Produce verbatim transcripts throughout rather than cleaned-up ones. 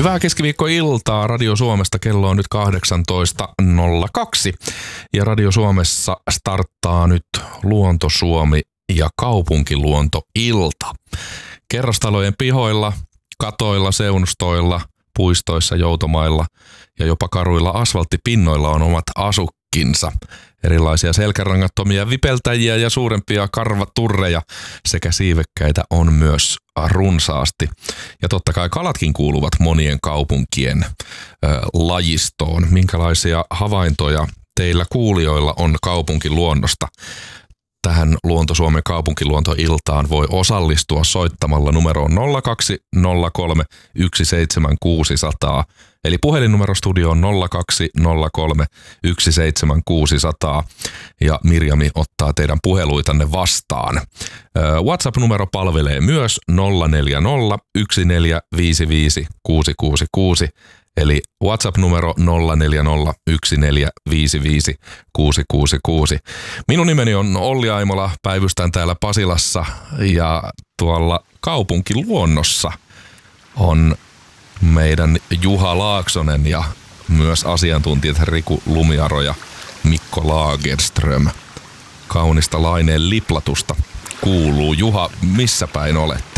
Hyvää keskiviikkoiltaa Radio Suomesta. Kello on nyt kahdeksantoista nolla kaksi ja Radio Suomessa starttaa nyt Luonto Suomi ja kaupunkiluontoilta. Kerrostalojen pihoilla, katoilla, seunustoilla, puistoissa, joutomailla ja jopa karuilla asfalttipinnoilla on omat asukkinsa. Erilaisia selkärangattomia vipeltäjiä ja suurempia karvaturreja sekä siivekkäitä on myös runsaasti. Ja totta kai kalatkin kuuluvat monien kaupunkien ö, lajistoon. Minkälaisia havaintoja teillä kuulijoilla on kaupunkiluonnosta? Tähän Luonto Suomen kaupunkiluontoiltaan voi osallistua soittamalla numeroon nolla kaksi nolla kolme yksi seitsemän kuusi nolla nolla. Eli puhelinnumero studioon nolla kaksi nolla kolme yksi seitsemän kuusi nolla nolla ja Mirjami ottaa teidän puheluitanne vastaan. WhatsApp-numero palvelee myös nolla neljä nolla yksi neljä viisi viisi kuusi kuusi kuusi. Eli WhatsApp-numero nolla neljä nolla yksi neljä viisi viisi kuusi kuusi kuusi. Minun nimeni on Olli Aimola, päivystän täällä Pasilassa ja tuolla kaupunkiluonnossa on meidän Juha Laaksonen ja myös asiantuntijat Riku Lumiaro ja Mikko Lagerström. Kaunista laineen liplatusta kuuluu. Juha, missä päin olette?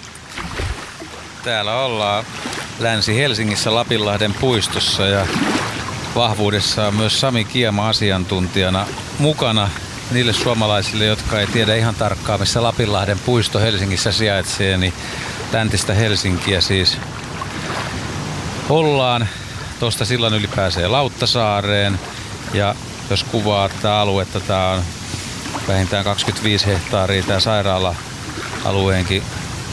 Täällä ollaan Länsi-Helsingissä Lapinlahden puistossa ja vahvuudessa on myös Sami Kiema asiantuntijana mukana. Niille suomalaisille, jotka ei tiedä ihan tarkkaan, missä Lapinlahden puisto Helsingissä sijaitsee, niin läntistä Helsinkiä siis ollaan. Tuosta sillan yli pääsee Lauttasaareen ja jos kuvaa tätä aluetta, tämä on vähintään kaksikymmentäviisi hehtaaria tämä sairaala-alueenkin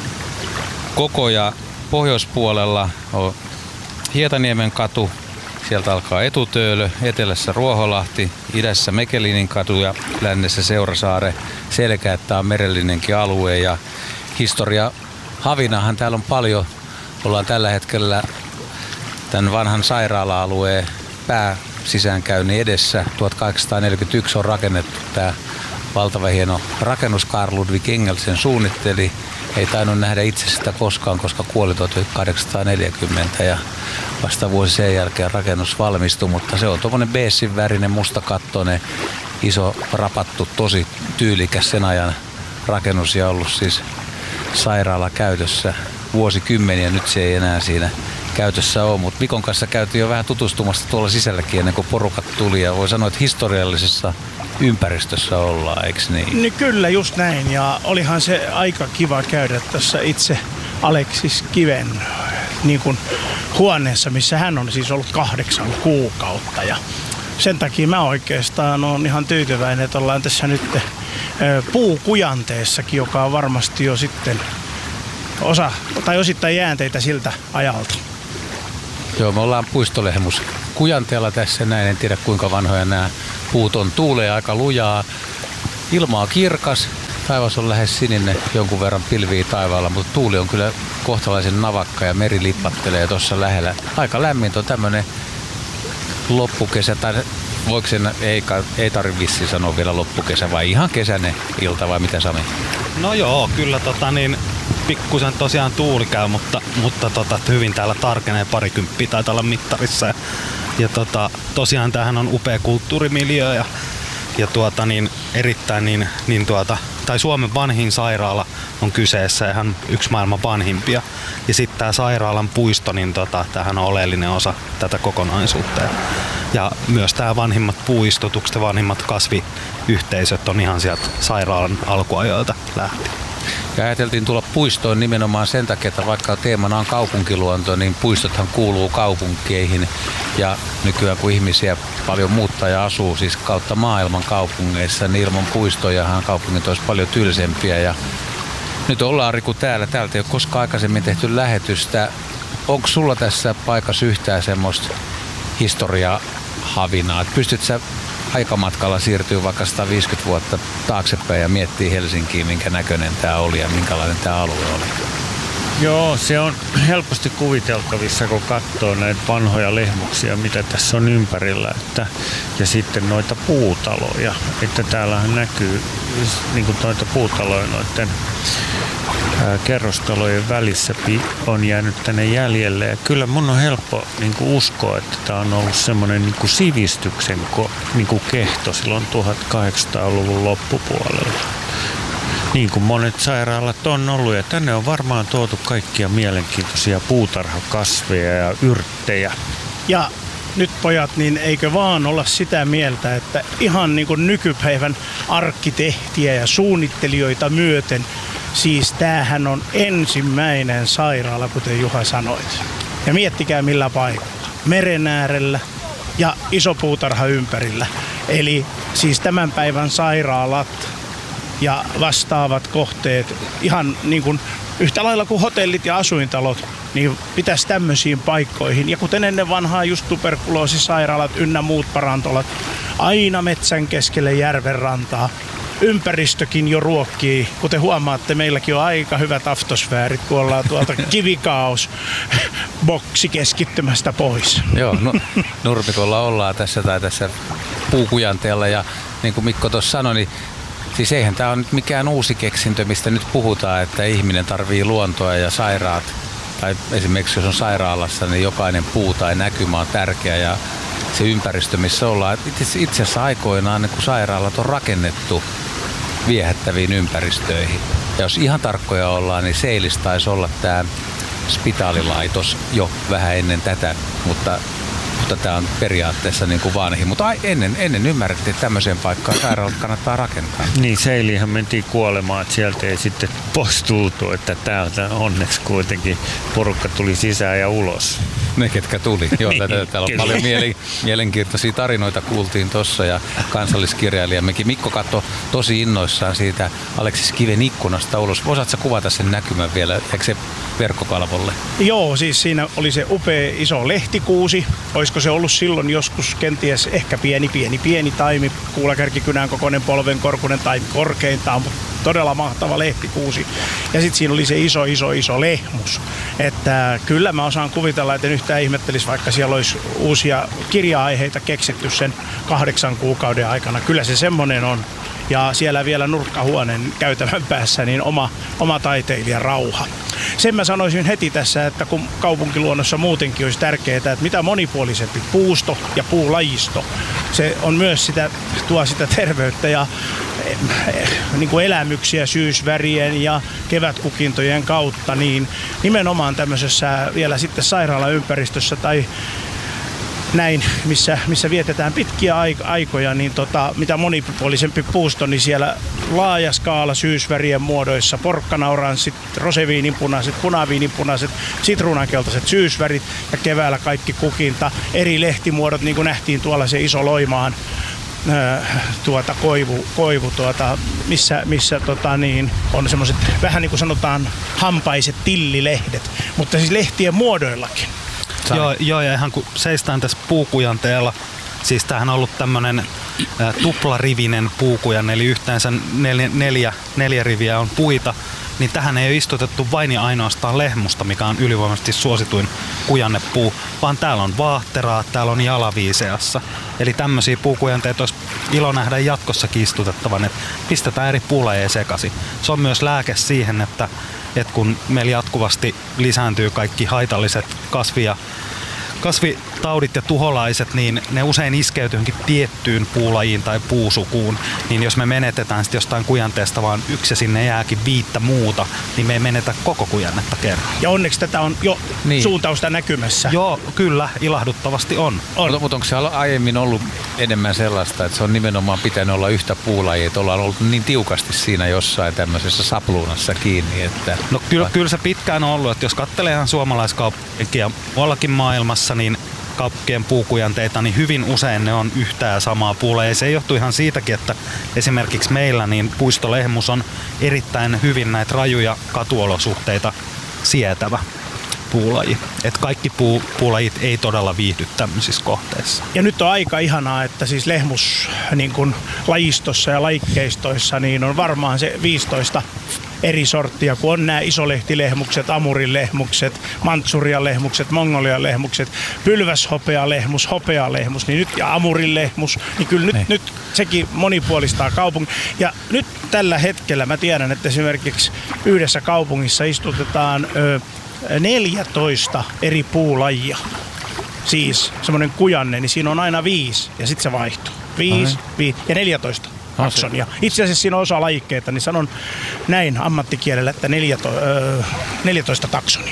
koko ja pohjoispuolella on Hietaniemen katu, sieltä alkaa Etutöölö, etelässä Ruoholahti, idässä Mekelinin katu ja lännessä Seurasaare selkä, että on merellinenkin alue ja historia havinahan täällä on paljon. Ollaan tällä hetkellä tämän vanhan sairaala-alueen pääsisäänkäynnin edessä. tuhatkahdeksansataaneljäkymmentäyksi on rakennettu tämä valtava hieno rakennus. Carl Ludwig Engelsen suunnitteli. Ei tainnut nähdä itse sitä koskaan, koska kuoli tuhatkahdeksansataaneljäkymmentä ja vasta vuosi sen jälkeen rakennus valmistui, mutta se on tuommoinen beessin värinen, mustakattoinen, iso, rapattu, tosi tyylikäs sen ajan rakennus ja ollut siis sairaala käytössä vuosikymmeniä. Nyt se ei enää siinä käytössä ole, mutta Mikon kanssa käytiin jo vähän tutustumassa tuolla sisälläkin ennen kuin porukat tuli ja voi sanoa, että historiallisessa ympäristössä ollaan, eikö niin? niin? Kyllä, just näin. Ja olihan se aika kiva käydä tässä itse Aleksis Kiven niin kuin huoneessa, missä hän on siis ollut kahdeksan kuukautta. Ja sen takia mä oikeastaan olen ihan tyytyväinen, että ollaan tässä nyt puukujanteessakin, joka on varmasti jo sitten osa tai osittain jäänteitä siltä ajalta. Joo, me ollaan puistolehmus kujanteella tässä näin. En tiedä kuinka vanhoja nämä puut on. Tuulee aika lujaa. Ilma on kirkas. Taivas on lähes sininen, jonkun verran pilviä taivaalla, mutta tuuli on kyllä kohtalaisen navakka ja meri lippattelee tuossa lähellä. Aika lämmin on tämmönen loppukesä, tai voiko sen, ei, ei tarvitse vissi sanoa vielä loppukesä, vai ihan kesäinen ilta, vai mitä Sami? No joo, kyllä tota niin, pikkusen tosiaan tuuli käy, mutta, mutta tota, hyvin täällä tarkenee, parikymppiä taitaa olla mittarissa. Ja, ja tota, tosiaan tämähän on upea kulttuurimiljö ja, ja tuota, niin, erittäin niin, niin tuota, tai Suomen vanhin sairaala on kyseessä ja hän yksi maailman vanhimpia. Ja sitten tämä sairaalan puisto, niin tota, tämähän on oleellinen osa tätä kokonaisuutta. Ja, ja myös tämä vanhimmat puistotukset ja vanhimmat kasviyhteisöt on ihan sieltä sairaalan alkuajoilta lähtien. Ja ajateltiin tulla puistoon nimenomaan sen takia, että vaikka teemana on kaupunkiluonto, niin puistothan kuuluu kaupunkeihin. Ja nykyään kun ihmisiä paljon muuttaa ja asuu siis kautta maailman kaupungeissa, niin ilman puistojahan kaupungit olisi paljon tylsempiä. Ja nyt ollaan Riku täällä. Täältä ei ole koskaan aikaisemmin tehty lähetystä. Onko sulla tässä paikassa yhtään semmoista historiahavinaa? Pystytkö sä aikamatkalla siirtyy vaikka sata viisikymmentä vuotta taaksepäin ja miettii Helsinkiin, minkä näköinen tämä oli ja minkälainen tämä alue oli? Joo, se on helposti kuviteltavissa, kun katsoo näitä vanhoja lehmuksia, mitä tässä on ympärillä. Että, ja sitten noita puutaloja. Että täällähän näkyy niin kuin noita puutaloja noiden kerrostalojen välissä on jäänyt tänne jäljelle. Ja kyllä mun on helppo niin kuin uskoa, että tämä on ollut semmoinen niin kuin sivistyksen niin kuin kehto silloin tuhatkahdeksansataaluvun loppupuolella. Niin kuin monet sairaalat on ollut, ja tänne on varmaan tuotu kaikkia mielenkiintoisia puutarhakasveja ja yrttejä. Ja nyt pojat, niin eikö vaan olla sitä mieltä, että ihan niin kuin nykypäivän arkkitehtiä ja suunnittelijoita myöten, siis tämähän on ensimmäinen sairaala, kuten Juha sanoit. Ja miettikää millä paikalla. Meren äärellä ja iso puutarha ympärillä. Eli siis tämän päivän sairaalat ja vastaavat kohteet, ihan niin kuin yhtä lailla kuin hotellit ja asuintalot, niin pitäisi tämmöisiin paikkoihin. Ja kuten ennen vanhaa just tuberkuloosisairaalat ynnä muut parantolat, aina metsän keskelle järven rantaa. Ympäristökin jo ruokkii. Kuten huomaatte, meilläkin on aika hyvät aftosfäärit, kun ollaan tuolta kivikaos boksi keskittymästä pois. Joo, no, nurmikolla ollaan tässä tai tässä puukujanteella, ja niin kuin Mikko tuossa sanoi, niin siis eihän tämä ole nyt mikään uusi keksintö, mistä nyt puhutaan, että ihminen tarvii luontoa ja sairaat, tai esimerkiksi jos on sairaalassa, niin jokainen puu tai näkymä on tärkeä, ja se ympäristö, missä ollaan. Itse asiassa aikoinaan, kun sairaalat on rakennettu viehättäviin ympäristöihin, ja jos ihan tarkkoja ollaan, niin Seilis taisi olla tämä spitaalilaitos jo vähän ennen tätä, mutta mutta tämä on periaatteessa niin kuin vanhin. Mutta ennen, ennen ymmärrettiin, että tämmöiseen paikkaan sairaalat kannattaa rakentaa. Niin, Seiliinhän mentiin kuolemaan, että sieltä ei sitten pois tultu, että täältä onneksi kuitenkin porukka tuli sisään ja ulos. Ne, ketkä tuli. Joo, niin, täällä on paljon mielen, mielenkiintoisia tarinoita kuultiin tuossa, ja kansalliskirjailijammekin Mikko katsoi tosi innoissaan siitä Aleksis Kiven ikkunasta ulos. Osaatko kuvata sen näkymän vielä, eikö se verkkokalvolle? Joo, siis siinä oli se upea iso lehtikuusi. Olisiko se ollut silloin joskus kenties ehkä pieni, pieni, pieni taimi, kuulakärkikynän kokoinen, polvenkorkunen taimi korkeintaan, mutta todella mahtava lehtikuusi. Ja sitten siinä oli se iso, iso, iso lehmus. Että kyllä mä osaan kuvitella, että en yhtään ihmettelisi, vaikka siellä olisi uusia kirja-aiheita keksitty sen kahdeksan kuukauden aikana. Kyllä se semmoinen on. Ja siellä vielä nurkkahuoneen käytävän päässä niin oma, oma taiteilija rauha. Sen mä sanoisin heti tässä, että kun kaupunkiluonnossa muutenkin olisi tärkeää, että mitä monipuolisempi puusto ja puulajisto, se on myös sitä, tuo sitä terveyttä ja niin kuin elämyksiä syysvärien ja kevätkukintojen kautta, niin nimenomaan tämmöisessä vielä sitten sairaalaympäristössä tai näin, missä, missä vietetään pitkiä aikoja, niin tota, mitä monipuolisempi puusto, niin siellä laaja skaala syysvärien muodoissa, porkkanauranssit, roseviininpunaiset, punaviininpunaiset, sitruunankeltaiset syysvärit ja keväällä kaikki kukinta, eri lehtimuodot, niin kuin nähtiin tuolla se iso Loimaan tuota koivu, koivu tuota, missä, missä tota niin, on semmoiset vähän niin kuin sanotaan hampaiset tillilehdet, mutta siis lehtien muodoillakin. Joo, joo, ja ihan kun seistään tässä puukujanteella, siis tämähän on ollut tämmönen ä, tuplarivinen puukujan, eli yhteensä neljä, neljä, neljä riviä on puita, niin tähän ei ole istutettu vain ja ainoastaan lehmusta, mikä on ylivoimaisesti suosituin kujannepuu, vaan täällä on vaahteraa, täällä on jalaviiseassa. Eli tämmöisiä puukujanteita olisi ilo nähdä jatkossakin istutettavan, että pistetään eri puulajeja sekaisin. Se on myös lääke siihen, että että kun meillä jatkuvasti lisääntyy kaikki haitalliset kasvi- ja kasvitaudit ja tuholaiset, niin ne usein iskeytyy johonkin tiettyyn puulajiin tai puusukuun. Niin jos me menetetään sitten jostain kujanteesta vaan yksi ja sinne jääkin viittä muuta, niin me ei menetä koko kujannetta kerran. Ja onneksi tätä on jo niin. suuntausta näkymässä. Joo, kyllä, ilahduttavasti on. on. Mutta, mutta onko se aiemmin ollut enemmän sellaista, että se on nimenomaan pitänyt olla yhtä puulajia, että ollaan ollut niin tiukasti siinä jossain tämmöisessä sapluunassa kiinni, että... No kyllä, kyllä se pitkään on ollut, että jos katselee ihan suomalaiskaupunkia muuallakin maailmassa, niin kaupunkien puukujanteita, niin hyvin usein ne on yhtä ja samaa puulajia. Se johtuu ihan siitäkin, että esimerkiksi meillä niin puistolehmus on erittäin hyvin näitä rajuja katuolosuhteita sietävä puulaji. Et kaikki puu, puulajit ei todella viihdy tämmöisissä kohteissa. Ja nyt on aika ihanaa, että siis lehmus niin kun lajistossa ja lajikkeistoissa niin on varmaan se viisitoista eri sorttia, kun on nämä isolehtilehmukset, amurinlehmukset, mantsurialehmukset, mongolialehmukset, pylväshopealehmus, hopealehmus, niin nyt ja amurinlehmus, niin kyllä nyt, nyt sekin monipuolistaa kaupungin. Ja nyt tällä hetkellä mä tiedän, että esimerkiksi yhdessä kaupungissa istutetaan ö, neljätoista eri puulajia. Siis semmoinen kujanne, niin siinä on aina viisi ja sitten se vaihtuu. Viisi, viisi ja neljätoista taksonia. Itse asiassa siinä on osa lajikkeita, niin sanon näin ammattikielellä, että neljätoista, ö, neljätoista taksonia.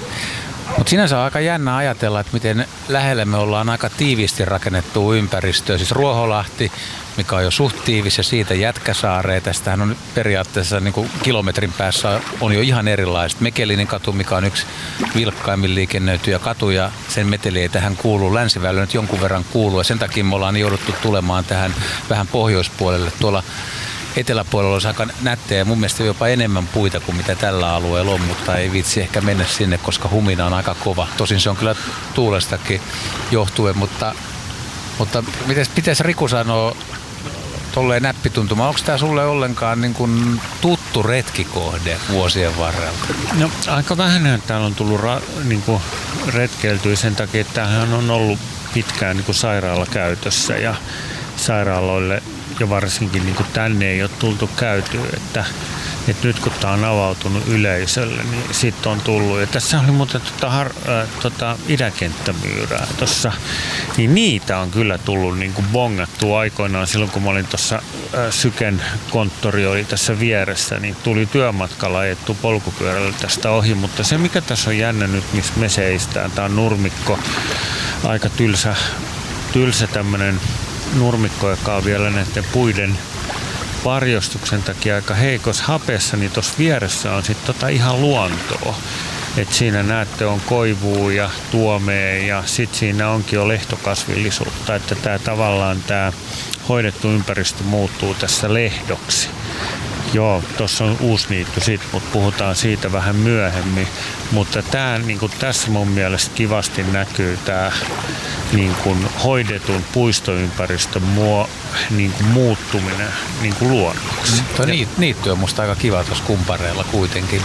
Mutta sinänsä on aika jännä ajatella, että miten lähellä me ollaan aika tiiviisti rakennettu ympäristöä. Siis Ruoholahti, mikä on jo suht tiivis, ja siitä Jätkäsaareen. Tästähän on periaatteessa niin kuin kilometrin päässä on jo ihan erilaiset. Mekelinin katu, mikä on yksi vilkkaimmin liikennöityjä katuja, sen meteli ei tähän kuulu. Länsiväylä nyt jonkun verran kuuluu, ja sen takia me ollaan jouduttu tulemaan tähän vähän pohjoispuolelle. Tuolla eteläpuolella olisi aika nättejä ja mun mielestä jopa enemmän puita kuin mitä tällä alueella on, mutta ei vitsi ehkä mennä sinne, koska humina on aika kova. Tosin se on kyllä tuulestakin johtuen, mutta, mutta mites, mites Riku sanoo tolleen näppituntuma, onko tämä sulle ollenkaan niin kuin tuttu retkikohde vuosien varrella? No aika vähän täällä on tullut ra, niin kuin retkeiltyä sen takia, että tämähän on ollut pitkään niin kuin sairaalakäytössä ja sairaaloille ja varsinkin niin kuin tänne ei ole tultu käytyä, että, että nyt kun tämä on avautunut yleisölle, niin siitä on tullut. Ja tässä oli muuten tuota, har, äh, tuota idäkenttämyyrää tuossa, niin niitä on kyllä tullut niin kuin bongattua aikoinaan silloin, kun mä olin tuossa äh, Syken konttori oli tässä vieressä, niin tuli työmatkalla ajettu polkupyörällä tästä ohi, mutta se mikä tässä on jännä nyt, missä me seistään, tämä on nurmikko, aika tylsä, tylsä tämmöinen nurmikko, joka on vielä näiden puiden varjostuksen takia aika heikossa hapessa, niin tuossa vieressä on sitten tota ihan luontoa. Et siinä näette on koivua ja tuomea ja sitten siinä onkin jo lehtokasvillisuutta, että tämä tavallaan tämä hoidettu ympäristö muuttuu tässä lehdoksi. Joo, tuossa on uusniitty sitten, mutta puhutaan siitä vähän myöhemmin. Mutta tämä, niin kuin tässä mun mielestä kivasti näkyy tämä niin kuin hoidetun puistoympäristön muo, niin kuin muuttuminen niin kuin luonnoksi. Mm, tuo niitty on musta aika kiva tuossa kumpareella kuitenkin.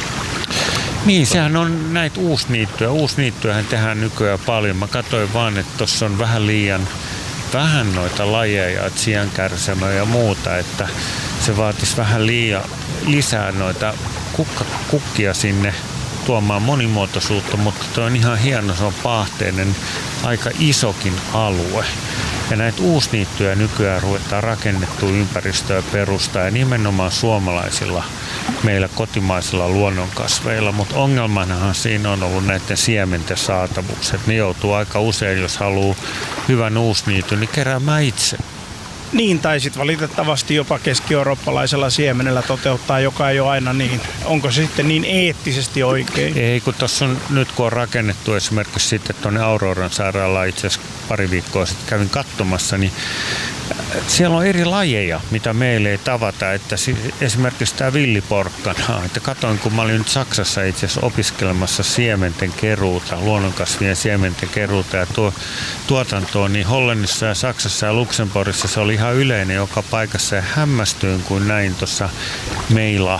Niin, sehän on näitä uusniittyjä. Uusniittyjähän tehdään nykyään paljon. Mä katsoin vaan, että tuossa on vähän liian vähän noita lajeja, siankärsämöä ja muuta, että se vaatisi vähän liian, lisää noita kukka, kukkia sinne tuomaan monimuotoisuutta, mutta tuo on ihan hieno, se on paahteinen, aika isokin alue. Ja näitä uusniittyjä nykyään ruvetaan rakennettua ympäristöä perustaa ja nimenomaan suomalaisilla, meillä kotimaisilla luonnonkasveilla, mutta ongelmanahan siinä on ollut näiden siementen saatavuus, että ne joutuu aika usein, jos haluaa hyvän uusniityn, niin keräämään itse. Niin, tai sitten valitettavasti jopa keski-eurooppalaisella siemenellä toteuttaa, joka ei ole aina niin. Onko se sitten niin eettisesti oikein? Ei, kun tuossa on nyt kun on rakennettu esimerkiksi sitten tuonne Auroran sairaalaan, itse asiassa pari viikkoa sitten kävin katsomassa, niin siellä on eri lajeja, mitä meille ei tavata, että esimerkiksi tämä villiporkkana, että katoin kun mä olin nyt Saksassa itse asiassa opiskelemassa siementen keruuta, luonnonkasvien siementen keruuta ja tuo, tuotantoa, niin Hollannissa ja Saksassa ja Luxemburgissa se oli ihan yleinen joka paikassa ja hämmästyin kun näin tuossa meillä